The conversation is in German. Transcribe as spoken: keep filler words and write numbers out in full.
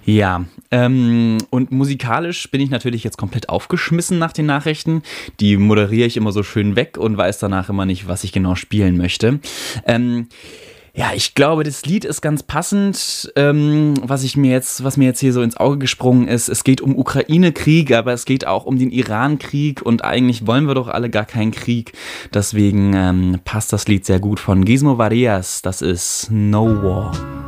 Ja, ähm, und musikalisch bin ich natürlich jetzt komplett aufgeschmissen nach den Nachrichten. Die moderiere ich immer so schön weg und weiß danach immer nicht, was ich genau spielen möchte. Ähm, ja, ich glaube, das Lied ist ganz passend, ähm, was ich mir jetzt, was mir jetzt hier so ins Auge gesprungen ist. Es geht um Ukraine-Krieg, aber es geht auch um den Iran-Krieg und eigentlich wollen wir doch alle gar keinen Krieg. Deswegen ähm, passt das Lied sehr gut von Gizmo Varias. Das ist No War.